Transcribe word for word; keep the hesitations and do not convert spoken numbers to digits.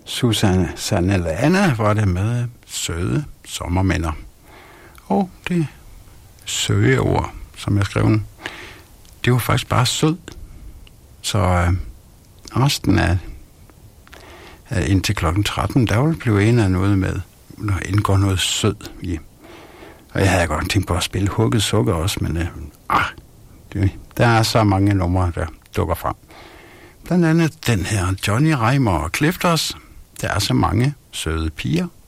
Susanne Sanelana var det med søde sommerminder. Og det søgeord, som jeg skrev, det var faktisk bare sød. Så øh, resten af, af indtil klokken tretten, der ville blive en af noget med, når indgår noget sød i. Og jeg havde godt tænkt på at spille hugget sukker også, men øh, ah, det, der er så mange numre, der dukker frem. Blandt andet den her Johnny Reimer og Clifters. Der er så mange søde piger.